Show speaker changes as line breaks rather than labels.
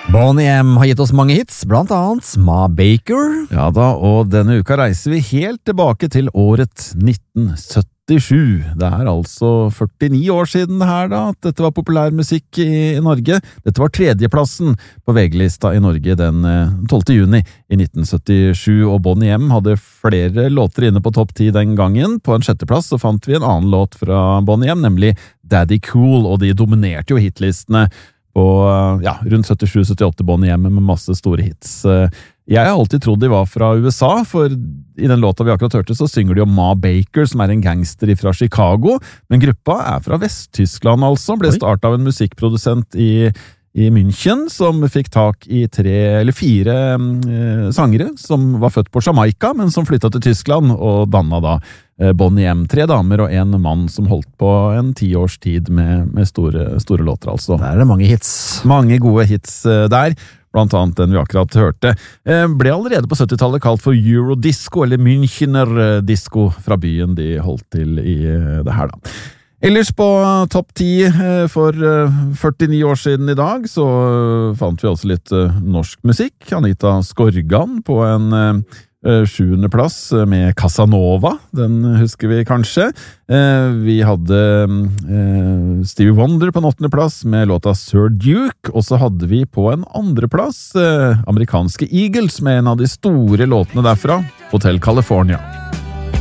Boney M har gitt oss mange hits, blant annet Ma Baker.
Ja da, og denne uka reiser vi helt tilbake til året 1977. Det er altså 49 år siden her da, at dette var populærmusikk i Norge. Dette var tredjeplassen på VG-lista i Norge den 12. juni i 1977, og Boney M hadde flere låter inne på topp 10 den gangen. På en sjetteplass så fant vi en annen låt fra Boney M, nemlig Daddy Cool, og de dominerte jo hitlistene på rundt 77-78 Boney M med masse store hits. Jeg har alltid trodd de var fra USA, for i den låta vi akkurat hørte så synger de om Ma Baker, som er en gangster fra Chicago, men gruppa er fra Vest-Tyskland altså, ble startet av en musikkprodusent i München, som fikk tak i 3 eller 4 sangere som var født på Jamaica, men som flyttet til Tyskland og dannet da Boney M. 3 damer og 1 mann som holdt på en 10 års tid med store låter altså.
Der er det mange hits.
Mange gode hits der, blant annet den vi akkurat hørte. Ble allerede på 70-tallet kalt for Eurodisco, eller Münchener Disco fra byen de holdt til i det her da. Ellers på topp 10 for 49 år siden i dag så fant vi også litt norsk musikk. Anita Skorgan på en 7. plass med Casanova, den husker vi kanskje. Vi hadde Stevie Wonder på en 8. plass med låta Sir Duke, og så hadde vi på en 2. plass amerikanske Eagles med en av de store låtene derfra, Hotel California.